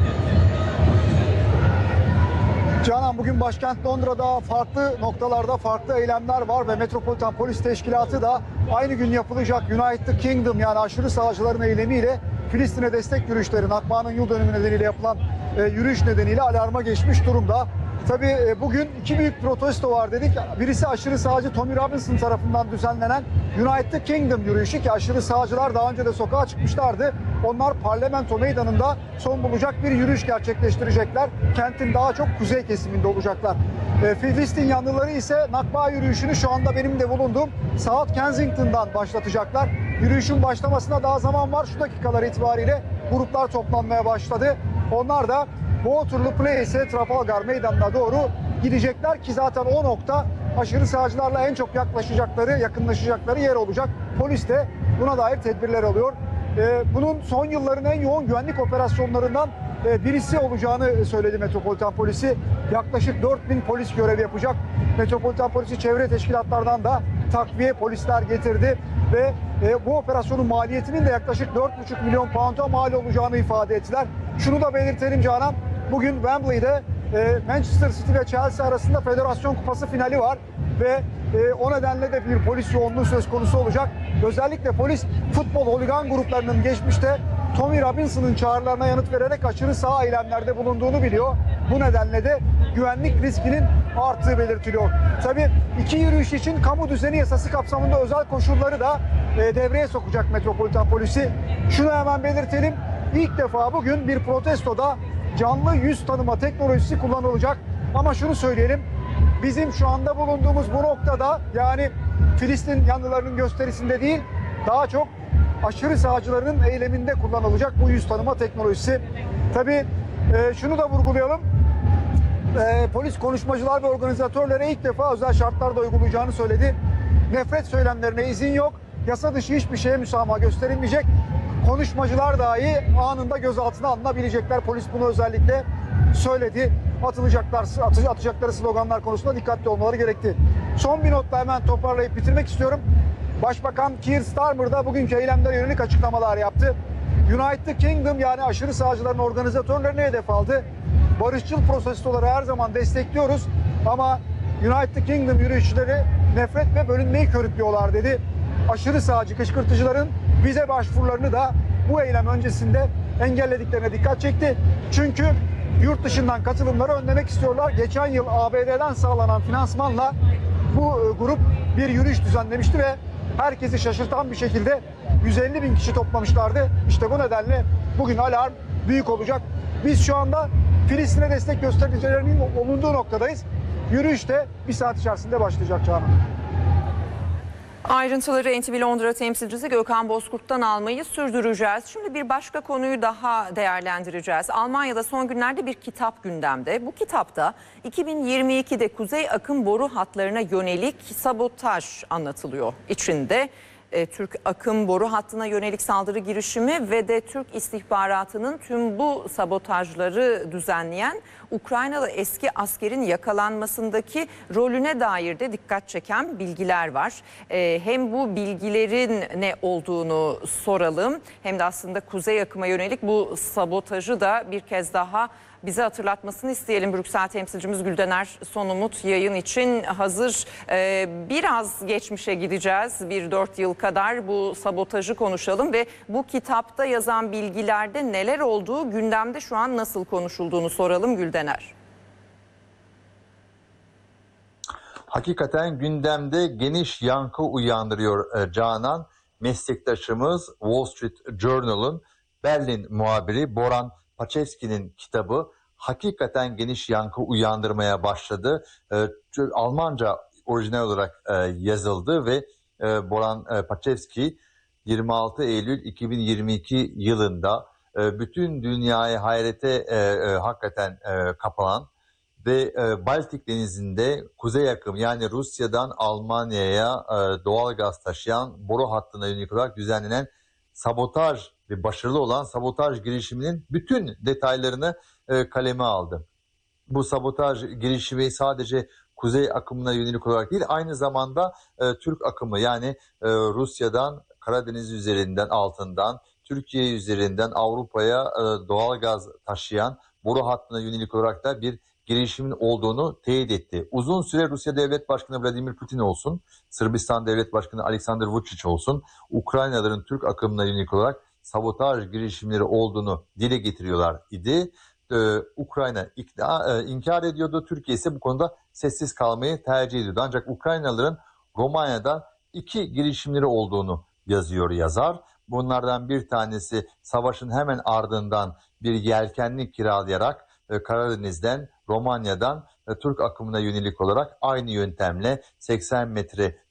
Canan, bugün başkent Londra'da farklı noktalarda farklı eylemler var ve Metropolitan Polis Teşkilatı da aynı gün yapılacak United Kingdom yani aşırı sağcıların eylemiyle Filistin'e destek yürüyüşleri, Nakba'nın yıl dönümü nedeniyle yapılan e, yürüyüş nedeniyle alarma geçmiş durumda. Tabii e, bugün iki büyük protesto var dedik. Birisi aşırı sağcı Tommy Robinson tarafından düzenlenen United Kingdom yürüyüşü ki aşırı sağcılar daha önce de sokağa çıkmışlardı. Onlar parlamento meydanında son bulacak bir yürüyüş gerçekleştirecekler. Kentin daha çok kuzey kesiminde olacaklar. E, Filistin yanlıları ise Nakba yürüyüşünü şu anda benim de bulunduğum South Kensington'dan başlatacaklar. Yürüyüşün başlamasına daha zaman var. Şu dakikalar itibariyle gruplar toplanmaya başladı. Onlar da Waterloo Place'e, Trafalgar Meydanı'na doğru gidecekler ki zaten o nokta aşırı sağcılarla en çok yaklaşacakları, yakınlaşacakları yer olacak. Polis de buna dair tedbirler alıyor. Ee, bunun son yılların en yoğun güvenlik operasyonlarından e, birisi olacağını söyledi Metropolitan Polisi. Yaklaşık dört bin polis görev yapacak. Metropolitan Polisi çevre teşkilatlardan da takviye polisler getirdi ve e, bu operasyonun maliyetinin de yaklaşık dört buçuk milyon pound'a mal olacağını ifade ettiler. Şunu da belirtelim Canan, bugün Wembley'de e, Manchester City ve Chelsea arasında Federasyon Kupası finali var ve e, o nedenle de bir polis yoğunluğu söz konusu olacak. Özellikle polis futbol holigan gruplarının geçmişte Tommy Robinson'ın çağrılarına yanıt vererek aşırı sağ eylemlerde bulunduğunu biliyor. Bu nedenle de güvenlik riskinin arttığı belirtiliyor. Tabii iki yürüyüş için kamu düzeni yasası kapsamında özel koşulları da e, devreye sokacak Metropolitan Polisi. Şunu hemen belirtelim. İlk defa bugün bir protestoda canlı yüz tanıma teknolojisi kullanılacak. Ama şunu söyleyelim. Bizim şu anda bulunduğumuz bu noktada, yani Filistin yanlılarının gösterisinde değil, daha çok aşırı sağcıların eyleminde kullanılacak bu yüz tanıma teknolojisi. Tabii e, şunu da vurgulayalım. E, polis konuşmacılar ve organizatörlere ilk defa özel şartlarda uygulayacağını söyledi. Nefret söylemlerine izin yok. Yasa dışı hiçbir şeye müsamaha gösterilmeyecek. Konuşmacılar dahi anında gözaltına alınabilecekler. Polis bunu özellikle söyledi. Atılacaklar, atacakları sloganlar konusunda dikkatli olmaları gerekti. Son bir notla hemen toparlayıp bitirmek istiyorum. Başbakan Keir Starmer da bugünkü eylemlere yönelik açıklamalar yaptı. United Kingdom, yani aşırı sağcıların organizatörlerine hedef aldı. Barışçıl protestoları her zaman destekliyoruz ama United Kingdom yürüyüşçüleri nefret ve bölünmeyi körüklüyorlar dedi. Aşırı sağcı kışkırtıcıların vize başvurularını da bu eylem öncesinde engellediklerine dikkat çekti. Çünkü yurt dışından katılımları önlemek istiyorlar. Geçen yıl A B D'den sağlanan finansmanla bu grup bir yürüyüş düzenlemişti ve herkesi şaşırtan bir şekilde yüz elli bin kişi toplamışlardı. İşte bu nedenle bugün alarm büyük olacak. Biz şu anda Filistin'e destek göstericilerinin bulunduğu noktadayız. Yürüyüş de bir saat içerisinde başlayacak Canan. Ayrıntıları N T V Londra temsilcisi Gökhan Bozkurt'tan almayı sürdüreceğiz. Şimdi bir başka konuyu daha değerlendireceğiz. Almanya'da son günlerde bir kitap gündemde. Bu kitapta iki bin yirmi ikide Kuzey Akım boru hatlarına yönelik sabotaj anlatılıyor. İçinde e, Türk Akım boru hattına yönelik saldırı girişimi ve de Türk istihbaratının tüm bu sabotajları düzenleyen Ukraynalı eski askerin yakalanmasındaki rolüne dair de dikkat çeken bilgiler var. Ee, hem bu bilgilerin ne olduğunu soralım, hem de aslında Kuzey Akım'a yönelik bu sabotajı da bir kez daha bize hatırlatmasını isteyelim. Brüksel temsilcimiz Güldener Sonumut yayın için hazır. Ee, biraz geçmişe gideceğiz, bir dört yıl kadar bu sabotajı konuşalım ve bu kitapta yazan bilgilerde neler olduğu, gündemde şu an nasıl konuşulduğunu soralım Güldener. Hakikaten gündemde geniş yankı uyandırıyor Canan. Meslektaşımız Wall Street Journal'ın Berlin muhabiri Boran Paczewski'nin kitabı hakikaten geniş yankı uyandırmaya başladı. Almanca orijinal olarak yazıldı ve Boran Paczewski yirmi altı Eylül iki bin yirmi iki yılında bütün dünyayı hayrete hakikaten kapanan ve Baltik Denizi'nde Kuzey Akım, yani Rusya'dan Almanya'ya doğal gaz taşıyan boru hattına yönelik olarak düzenlenen sabotaj ve başarılı olan sabotaj girişiminin bütün detaylarını kaleme aldı. Bu sabotaj girişimi sadece Kuzey Akım'ına yönelik olarak değil, aynı zamanda Türk Akımı, yani Rusya'dan Karadeniz üzerinden, altından Türkiye üzerinden Avrupa'ya doğal gaz taşıyan boru hattına yönelik olarak da bir girişimin olduğunu teyit etti. Uzun süre Rusya Devlet Başkanı Vladimir Putin olsun, Sırbistan Devlet Başkanı Aleksandar Vučić olsun, Ukraynalıların Türk akımına yönelik olarak sabotaj girişimleri olduğunu dile getiriyorlar idi. Ee, Ukrayna ikna, e, inkar ediyordu. Türkiye ise bu konuda sessiz kalmayı tercih ediyordu. Ancak Ukraynalıların Romanya'da iki girişimleri olduğunu yazıyor yazar. Bunlardan bir tanesi savaşın hemen ardından bir yelkenli kiralayarak e, Karadeniz'den, Romanya'dan e, Türk akımına yönelik olarak aynı yöntemle seksen metre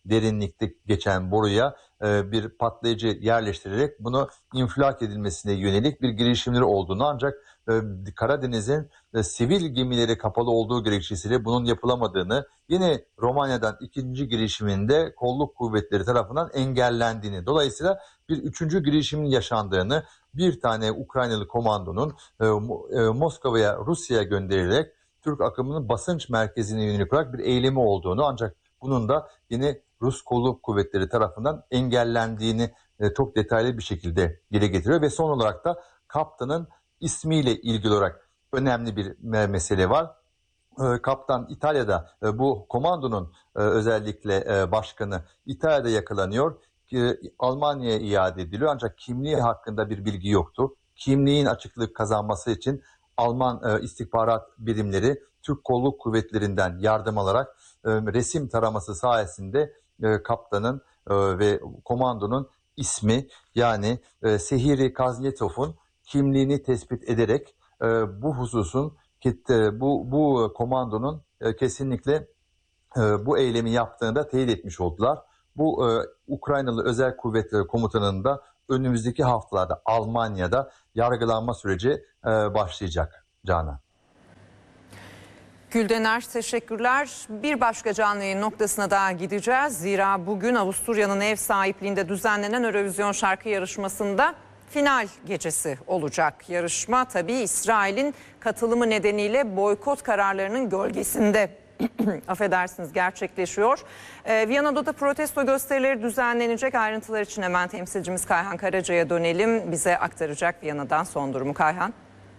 derinlikte geçen boruya e, bir patlayıcı yerleştirerek bunu infilak edilmesine yönelik bir girişimleri olduğunu, ancak e, Karadeniz'in e, sivil gemileri kapalı olduğu gerekçesiyle bunun yapılamadığını, yine Romanya'dan ikinci girişiminde kolluk kuvvetleri tarafından engellendiğini, dolayısıyla bir üçüncü girişimin yaşandığını, bir tane Ukraynalı komandonun e, e, Moskova'ya, Rusya'ya gönderilerek Türk akımının basınç merkezine yönelik olarak bir eylemi olduğunu, ancak bunun da yine Rus kolluk kuvvetleri tarafından engellendiğini e, çok detaylı bir şekilde dile getiriyor. Ve son olarak da kaptanın ismiyle ilgili olarak önemli bir mesele var. E, kaptan İtalya'da, e, bu komandonun e, özellikle e, başkanı İtalya'da yakalanıyor. E, Almanya'ya iade ediliyor, ancak kimliği hakkında bir bilgi yoktu. Kimliğin açıklık kazanması için Alman e, istihbarat birimleri Türk kolluk kuvvetlerinden yardım alarak e, resim taraması sayesinde e, kaptanın e, ve komandonun ismi, yani e, Sehiri Kaznetov'un kimliğini tespit ederek e, bu hususun e, bu bu komandonun e, kesinlikle e, bu eylemi yaptığını da teyit etmiş oldular. Bu e, Ukraynalı Özel Kuvvetleri Komutanı'nın da önümüzdeki haftalarda Almanya'da yargılanma süreci e, başlayacak Canan. Güldener, teşekkürler. Bir başka canlı yayın noktasına daha gideceğiz. Zira bugün Avusturya'nın ev sahipliğinde düzenlenen Eurovision şarkı yarışmasında final gecesi olacak. Yarışma tabii İsrail'in katılımı nedeniyle boykot kararlarının gölgesinde affedersiniz gerçekleşiyor. Ee, Viyana'da da protesto gösterileri düzenlenecek. Ayrıntılar için hemen temsilcimiz Kayhan Karaca'ya dönelim. Bize aktaracak Viyana'dan son durumu. Kayhan.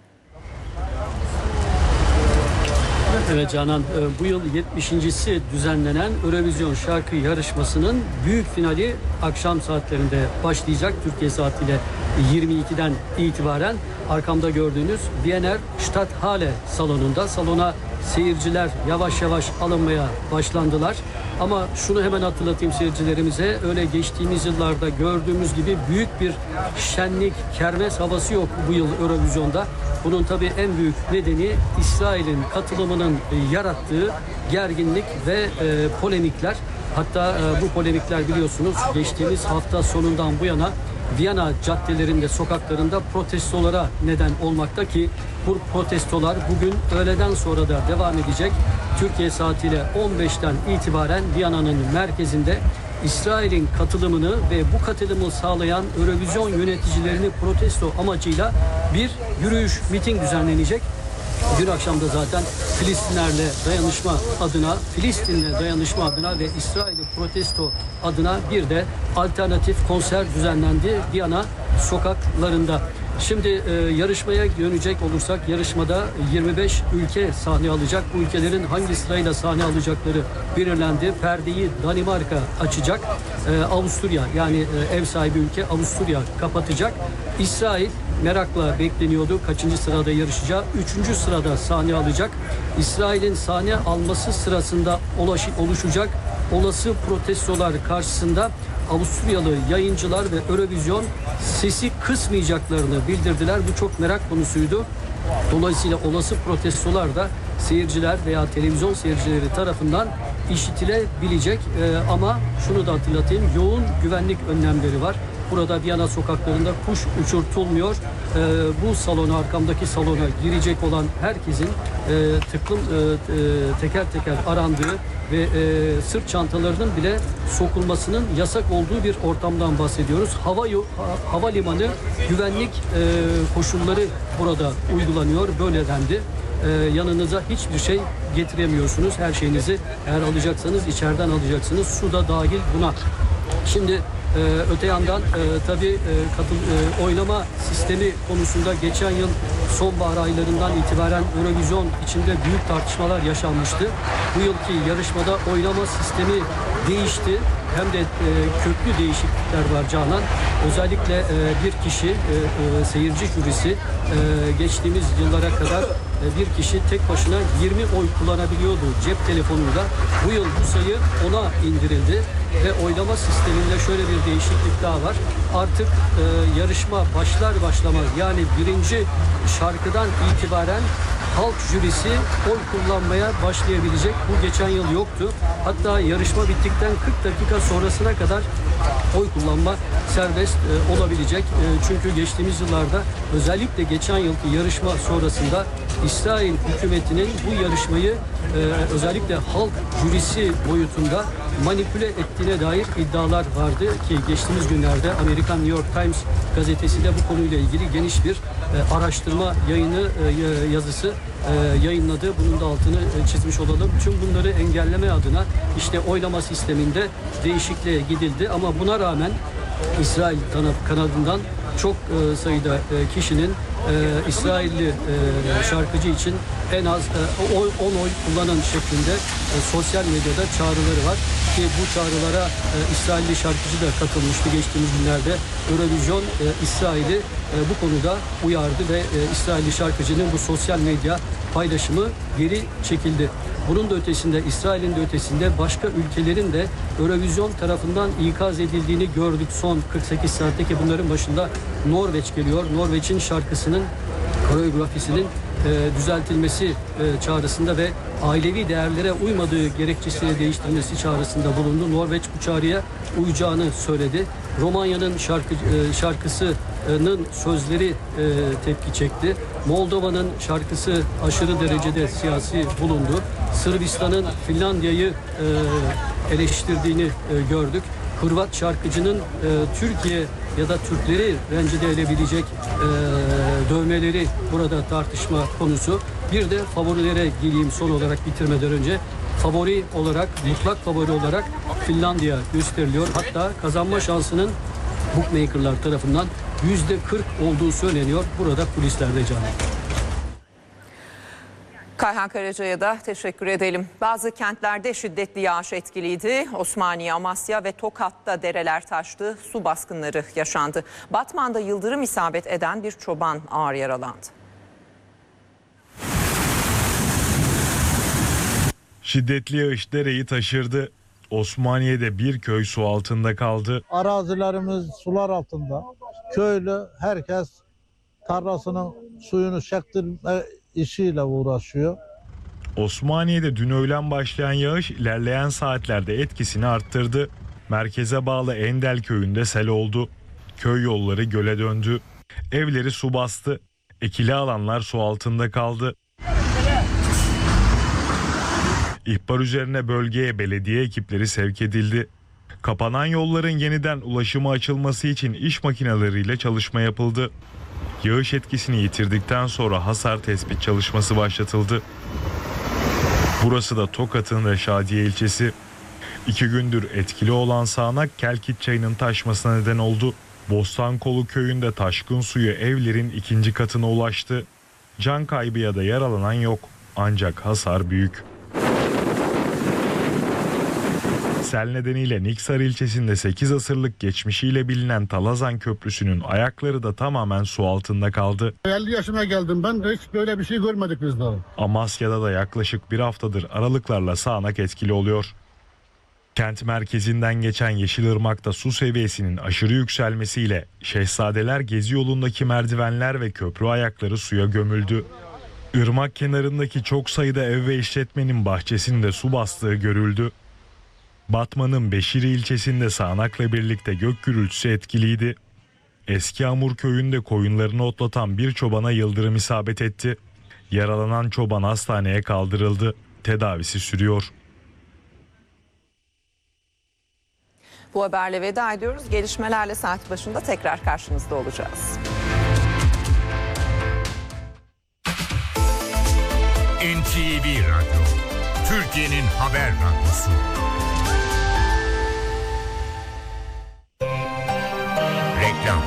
Evet Canan, bu yıl yetmişincisi düzenlenen Eurovision şarkı yarışmasının büyük finali akşam saatlerinde başlayacak. Türkiye saatiyle yirmi ikiden itibaren arkamda gördüğünüz Wiener Stadthalle salonunda. Salona seyirciler yavaş yavaş alınmaya başlandılar. Ama şunu hemen hatırlatayım seyircilerimize, öyle geçtiğimiz yıllarda gördüğümüz gibi büyük bir şenlik, kermes havası yok bu yıl Eurovision'da. Bunun tabii en büyük nedeni İsrail'in katılımının yarattığı gerginlik ve e, polemikler. Hatta e, bu polemikler biliyorsunuz geçtiğimiz hafta sonundan bu yana Viyana caddelerinde, sokaklarında protestolara neden olmakta ki bu protestolar bugün öğleden sonra da devam edecek. Türkiye saatiyle on beşten itibaren Viyana'nın merkezinde İsrail'in katılımını ve bu katılımı sağlayan Eurovision yöneticilerini protesto amacıyla bir yürüyüş, miting düzenlenecek. Dün akşam da zaten Filistinlerle dayanışma adına, Filistin'le dayanışma adına ve İsrail'i protesto adına bir de alternatif konser düzenlendi Viyana sokaklarında. Şimdi e, yarışmaya dönecek olursak yarışmada yirmi beş ülke sahne alacak. Bu ülkelerin hangi sırayla sahne alacakları belirlendi. Perdeyi Danimarka açacak. E, Avusturya yani e, ev sahibi ülke Avusturya kapatacak. İsrail merakla bekleniyordu. Kaçıncı sırada yarışacağı? Üçüncü sırada sahne alacak. İsrail'in sahne alması sırasında oluşacak olası protestolar karşısında Avusturyalı yayıncılar ve Eurovision sesi kısmayacaklarını bildirdiler. Bu çok merak konusuydu. Dolayısıyla olası protestolar da seyirciler veya televizyon seyircileri tarafından işitilebilecek. Ee, ama şunu da hatırlatayım, yoğun güvenlik önlemleri var. Burada Viyana sokaklarında kuş uçurtulmuyor. Ee, bu salona, arkamdaki salona girecek olan herkesin e, tıklım e, e, teker teker arandığı ve e, sırt çantalarının bile sokulmasının yasak olduğu bir ortamdan bahsediyoruz. Hava ha, havalimanı güvenlik e, koşulları burada uygulanıyor. Böyle dendi. E, yanınıza hiçbir şey getiremiyorsunuz. Her şeyinizi eğer alacaksanız içeriden alacaksınız. Su da dahil buna. Şimdi Ee, öte yandan e, tabii e, katıl, e, oylama sistemi konusunda geçen yıl sonbahar aylarından itibaren Eurovision içinde büyük tartışmalar yaşanmıştı. Bu yılki yarışmada oylama sistemi değişti. Hem de e, köklü değişiklikler var Canan. Özellikle e, bir kişi, e, e, seyirci jürisi e, geçtiğimiz yıllara kadar e, bir kişi tek başına yirmi oy kullanabiliyordu cep telefonuyla. Bu yıl bu sayı ona indirildi ve oylama sisteminde şöyle bir değişiklik daha var. Artık e, yarışma başlar başlamaz yani birinci şarkıdan itibaren halk jürisi oy kullanmaya başlayabilecek. Bu geçen yıl yoktu. Hatta yarışma bittikten kırk dakika sonrasına kadar oy kullanma serbest e, olabilecek. E, çünkü geçtiğimiz yıllarda özellikle geçen yılki yarışma sonrasında İsrail hükümetinin bu yarışmayı e, özellikle halk jürisi boyutunda manipüle ettiğine dair iddialar vardı ki geçtiğimiz günlerde Amerikan New York Times gazetesi de bu konuyla ilgili geniş bir e, araştırma yayını e, yazısı e, yayınladı. Bunun da altını e, çizmiş olalım. Tüm bunları engelleme adına işte oylama sisteminde değişikliğe gidildi ama buna rağmen İsrail kanadından çok e, sayıda e, kişinin e, İsrailli e, şarkıcı için en az e, on oy kullanın şeklinde e, sosyal medyada çağrıları var ki bu çağrılara e, İsrailli şarkıcı da katılmıştı geçtiğimiz günlerde. Eurovision e, İsrail'i e, bu konuda uyardı ve e, İsrailli şarkıcının bu sosyal medya paylaşımı geri çekildi. Bunun da ötesinde, İsrail'in de ötesinde başka ülkelerin de Eurovision tarafından ikaz edildiğini gördük son kırk sekiz saatte ki bunların başında Norveç geliyor. Norveç'in şarkısının koreografisinin e, düzeltilmesi e, çağrısında ve ailevi değerlere uymadığı gerekçesiyle değiştirilmesi çağrısında bulundu. Norveç bu çağrıya uyacağını söyledi. Romanya'nın şarkı, e, şarkısının sözleri e, tepki çekti. Moldova'nın şarkısı aşırı derecede siyasi bulundu. Sırbistan'ın Finlandiya'yı e, eleştirdiğini e, gördük. Hırvat şarkıcının e, Türkiye ya da Türkleri rencide edebilecek e, dövmeleri burada tartışma konusu. Bir de favorilere geleyim son olarak bitirmeden önce. Favori olarak, mutlak favori olarak Finlandiya gösteriliyor. Hatta kazanma şansının bookmakerlar tarafından yüzde kırk olduğu söyleniyor. Burada kulislerde canlı. Kayhan Karaca'ya da teşekkür edelim. Bazı kentlerde şiddetli yağış etkiliydi. Osmaniye, Amasya ve Tokat'ta dereler taştı, su baskınları yaşandı. Batman'da yıldırım isabet eden bir çoban ağır yaralandı. Şiddetli yağış dereyi taşırdı. Osmaniye'de bir köy su altında kaldı. Arazilerimiz sular altında. Köylü herkes tarlasının suyunu çektirme işiyle uğraşıyor. Osmaniye'de dün öğlen başlayan yağış ilerleyen saatlerde etkisini arttırdı. Merkeze bağlı Endel köyünde sel oldu. Köy yolları göle döndü. Evleri su bastı. Ekili alanlar su altında kaldı. İhbar üzerine bölgeye belediye ekipleri sevk edildi. Kapanan yolların yeniden ulaşıma açılması için iş makineleriyle çalışma yapıldı. Yağış etkisini yitirdikten sonra hasar tespit çalışması başlatıldı. Burası da Tokat'ın Reşadiye ilçesi. İki gündür etkili olan sağanak Kelkit çayının taşmasına neden oldu. Bostankolu köyünde taşkın suyu evlerin ikinci katına ulaştı. Can kaybı ya da yaralanan yok. Ancak hasar büyük. Sel nedeniyle Niksar ilçesinde sekiz asırlık geçmişiyle bilinen Talazan Köprüsü'nün ayakları da tamamen su altında kaldı. elli yaşına geldim ben, hiç böyle bir şey görmedik biz daha. Amasya'da da yaklaşık bir haftadır aralıklarla sağanak etkili oluyor. Kent merkezinden geçen Yeşilırmak'ta su seviyesinin aşırı yükselmesiyle Şehzadeler Gezi yolundaki merdivenler ve köprü ayakları suya gömüldü. Irmak kenarındaki çok sayıda ev ve işletmenin bahçesinde su bastığı görüldü. Batman'ın Beşiri ilçesinde sağanakla birlikte gök gürültüsü etkiliydi. Eski Amur köyünde koyunlarını otlatan bir çobana yıldırım isabet etti. Yaralanan çoban hastaneye kaldırıldı. Tedavisi sürüyor. Bu haberle veda ediyoruz. Gelişmelerle saat başında tekrar karşınızda olacağız. N T V Radyo, Türkiye'nin haber radyosu. Reklam.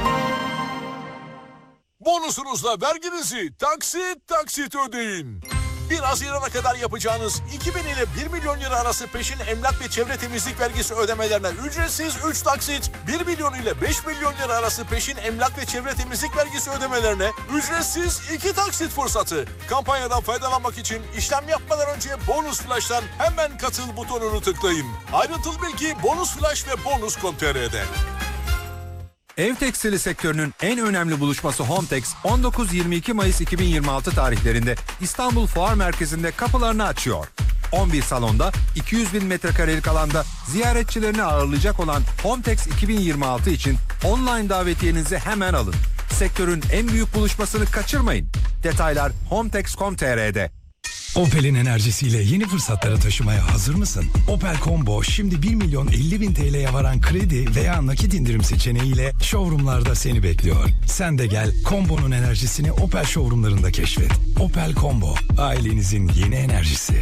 Bonusunuzla verginizi taksit taksit ödeyin. bir Haziran'a kadar yapacağınız iki bin ile bir milyon lira arası peşin emlak ve çevre temizlik vergisi ödemelerine ücretsiz üç taksit, bir milyon ile beş milyon lira arası peşin emlak ve çevre temizlik vergisi ödemelerine ücretsiz iki taksit fırsatı. Kampanyadan faydalanmak için işlem yapmadan önce Bonus Flash'tan hemen katıl butonunu tıklayın. Ayrıntılı bilgi Bonus Flash ve bonus nokta com nokta tr'de. Ev tekstili sektörünün en önemli buluşması Hometex on dokuz yirmi iki Mayıs iki bin yirmi altı tarihlerinde İstanbul Fuar Merkezi'nde kapılarını açıyor. on bir salonda iki yüz bin metrekarelik alanda ziyaretçilerini ağırlayacak olan Hometex iki bin yirmi altı için online davetiyenizi hemen alın. Sektörün en büyük buluşmasını kaçırmayın. Detaylar hometex nokta com nokta tr'de. Opel'in enerjisiyle yeni fırsatlara taşımaya hazır mısın? Opel Combo şimdi bir milyon elli bin T L'ye varan kredi veya nakit indirim seçeneğiyle showroomlarda seni bekliyor. Sen de gel Combo'nun enerjisini Opel showroomlarında keşfet. Opel Combo, ailenizin yeni enerjisi.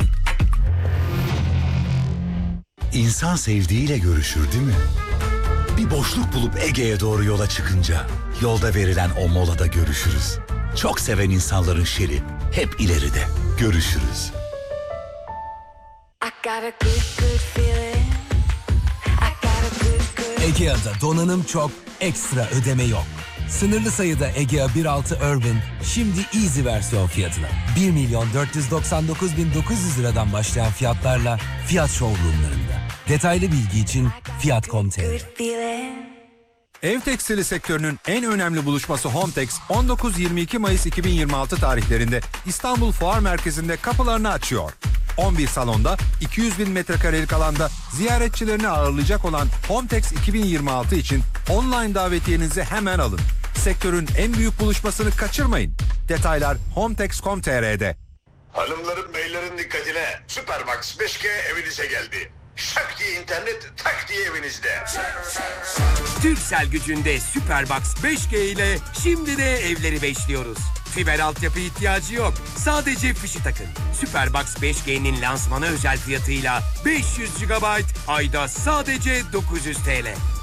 İnsan sevdiğiyle görüşür değil mi? Bir boşluk bulup Ege'ye doğru yola çıkınca yolda verilen o molada görüşürüz. Çok seven insanların şeri hep ileride. Görüşürüz. Egea'da donanım çok, ekstra ödeme yok. Sınırlı sayıda Egea bir altı Urban şimdi Easy versiyon fiyatına. bir milyon dört yüz doksan dokuz bin dokuz yüz liradan başlayan fiyatlarla Fiyat showroomlarında. Detaylı bilgi için fiyat nokta com nokta tr. Ev tekstili sektörünün en önemli buluşması Hometex on dokuz yirmi iki Mayıs iki bin yirmi altı tarihlerinde İstanbul Fuar Merkezi'nde kapılarını açıyor. on bir salonda iki yüz bin metrekarelik alanda ziyaretçilerini ağırlayacak olan Hometex iki bin yirmi altı için online davetiyenizi hemen alın. Sektörün en büyük buluşmasını kaçırmayın. Detaylar hometex nokta com nokta tr'de. Hanımların beylerin dikkatine, Superbox beş G evinize geldi. Şak diye internet, tak diye evinizde. Turkcell gücünde Superbox beş G ile şimdi de evleri beşliyoruz. Fiber altyapı ihtiyacı yok. Sadece fişi takın. Superbox beş G'nin lansmanı özel fiyatıyla beş yüz gigabayt ayda sadece dokuz yüz T L.